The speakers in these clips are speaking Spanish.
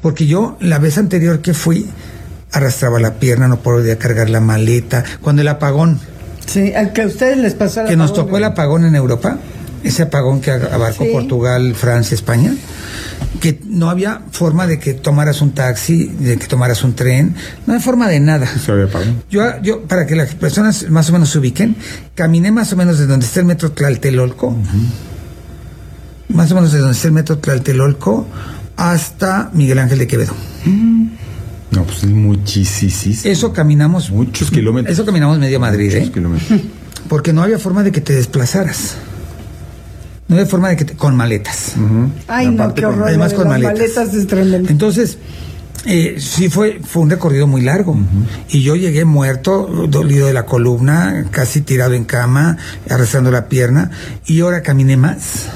Porque yo, la vez anterior que fui, arrastraba la pierna, no podía cargar la maleta. Cuando el apagón... Sí, al que a ustedes les pasó el apagón. Que nos tocó el apagón en Europa, ese apagón que abarcó Portugal, Francia, España, que no había forma de que tomaras un taxi, de que tomaras un tren, no hay forma de nada. Yo para que las personas más o menos se ubiquen, caminé más o menos de donde está el metro Tlatelolco, más o menos de donde está el metro Tlatelolco hasta Miguel Ángel de Quevedo. No, pues es muchísimo. Eso caminamos. Muchos kilómetros. Eso caminamos medio Madrid, muchos kilómetros. Porque no había forma de que te desplazaras. No había forma de que con maletas. Ay, no, qué horror. Además con maletas es tremendo. Entonces, sí fue un recorrido muy largo. Y yo llegué muerto, dolido de la columna, casi tirado en cama, arrastrando la pierna. Y ahora caminé más.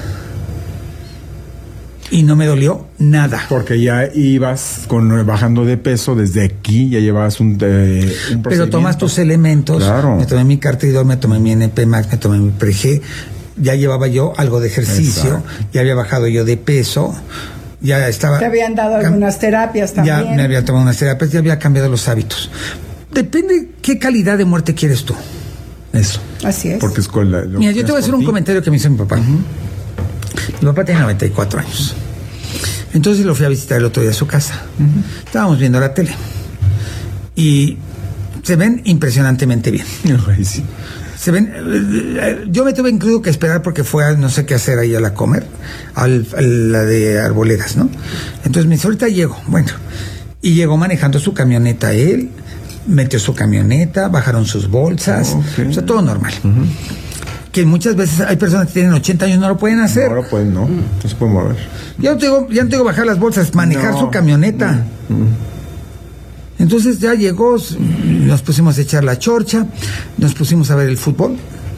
Y no me dolió nada. Porque ya ibas bajando de peso desde aquí, ya llevabas un procedimiento. Pero tomas tus elementos. Claro. Me tomé mi Cartidol, me tomé mi NP Max, me tomé mi Preg. Ya llevaba yo algo de ejercicio. Exacto. Ya había bajado yo de peso. Ya estaba... Te habían dado algunas terapias también. Ya me había tomado unas terapias, ya había cambiado los hábitos. Depende qué calidad de muerte quieres tú. Eso. Así es. Porque es con Mira, yo te voy a hacer un comentario que me hizo mi papá. Mi papá tiene 94 años. Entonces lo fui a visitar el otro día a su casa. Estábamos viendo la tele. Y se ven impresionantemente bien. Sí. Se ven... yo me tuve incluso que esperar porque fue a no sé qué hacer ahí a la comer. A la de Arboledas, ¿no? Entonces me dice, ahorita llego. Bueno. Y llegó manejando su camioneta él. Metió su camioneta. Bajaron sus bolsas. Okay. O sea, todo normal. Que muchas veces hay personas que tienen 80 años no lo pueden hacer. No lo pueden, no se pueden mover. Ya no tengo que bajar las bolsas, manejar su camioneta. Entonces ya llegó, nos pusimos a echar la chorcha, nos pusimos a ver el fútbol.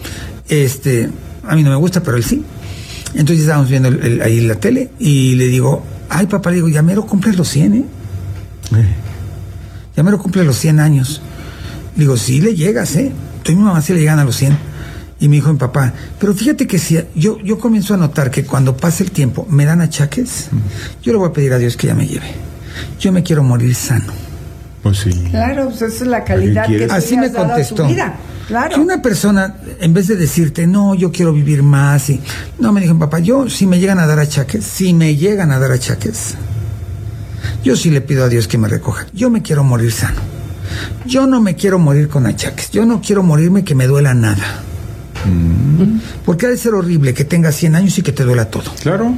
A mí no me gusta, pero él sí. Entonces estábamos viendo ahí la tele y le digo, ay papá, le digo, ya mero cumple los 100, Ya mero cumple los 100 años. Le digo, sí le llegas, Tú y mi mamá sí le llegan a los 100. Y me dijo mi papá, pero fíjate que si yo comienzo a notar que cuando pase el tiempo me dan achaques, yo le voy a pedir a Dios que ya me lleve. Yo me quiero morir sano. Pues sí. Claro, pues esa es la calidad que así me contestó. Vida. Claro. Que una persona, en vez de decirte, no, yo quiero vivir más, no, me dijo papá, yo si me llegan a dar achaques, yo sí le pido a Dios que me recoja. Yo me quiero morir sano. Yo no me quiero morir con achaques. Yo no quiero morirme que me duela nada. Porque ha de ser horrible que tengas 100 años y que te duela todo. Claro.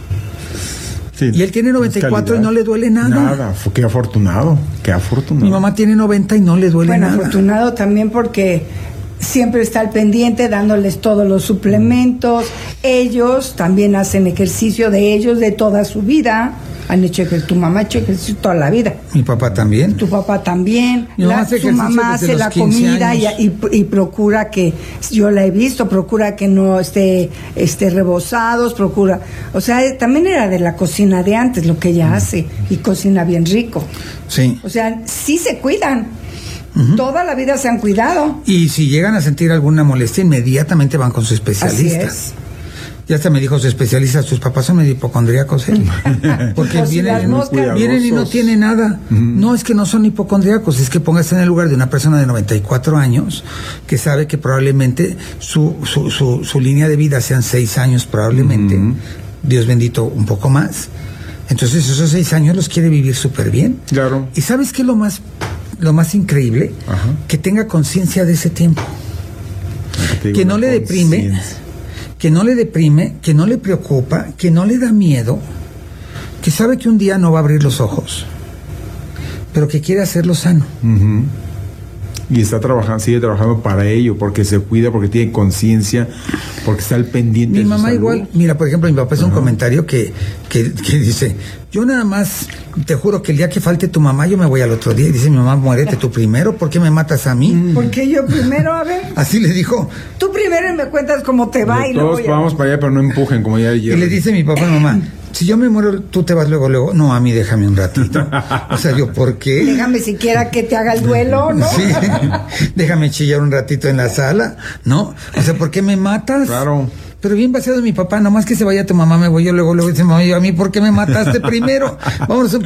Sí, y él tiene 94 y no le duele nada. Nada, qué afortunado, qué afortunado. Mi mamá tiene 90 y no le duele nada. Bueno, afortunado también porque siempre está al pendiente dándoles todos los suplementos. Ellos también hacen ejercicio de ellos de toda su vida. Han hecho ejercicio, tu mamá ha hecho ejercicio toda la vida. Mi papá también. Tu papá también. Su mamá hace la comida y procura que, yo la he visto, procura que no esté rebozados, procura. O sea, también era de la cocina de antes lo que ella hace y cocina bien rico. Sí. O sea, sí se cuidan. Toda la vida se han cuidado. Y si llegan a sentir alguna molestia, inmediatamente van con su especialista. Así es. Ya hasta me dijo su especialista, sus papás son medio hipocondríacos, porque vienen y no tienen nada. No es que no son hipocondríacos, es que póngase en el lugar de una persona de 94 años que sabe que probablemente su línea de vida sean 6 años probablemente, Dios bendito, un poco más. Entonces esos 6 años los quiere vivir súper bien. Claro. ¿Y sabes qué es lo más increíble? Que tenga conciencia de ese tiempo. Que no le deprime, que no le preocupa, que no le da miedo, que sabe que un día no va a abrir los ojos, pero que quiere hacerlo sano. Y sigue trabajando para ello, porque se cuida, porque tiene conciencia, porque está al pendiente. Mi mamá igual, mira, por ejemplo, mi papá hace un comentario que dice, yo nada más, te juro que el día que falte tu mamá, yo me voy al otro día. Y dice mi mamá, muérete tú primero, ¿por qué me matas a mí? Porque yo primero, a ver. Así le dijo. Tú primero me cuentas cómo te va y luego todos vamos para allá, pero no empujen, como ya ayer. Y le dice mi papá, mamá, si yo me muero, tú te vas luego. No, a mí déjame un ratito. O sea, yo, ¿por qué? Déjame siquiera que te haga el duelo, ¿no? Sí, déjame chillar un ratito en la sala, ¿no? O sea, ¿por qué me matas? Claro. Pero bien vaciado mi papá, nomás que se vaya tu mamá, me voy yo luego dice, mamá, ¿a mí por qué me mataste primero? Vámonos